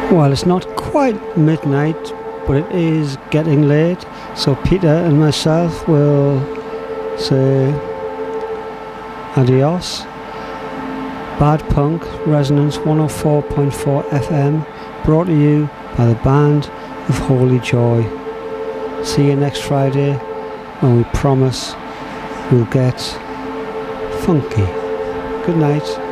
Well, it's not quite midnight, but it is getting late, so Peter and myself will say adios. Bad Punk, Resonance 104.4 FM, brought to you by the Band of Holy Joy. See you next Friday when we promise we'll get funky. Good night.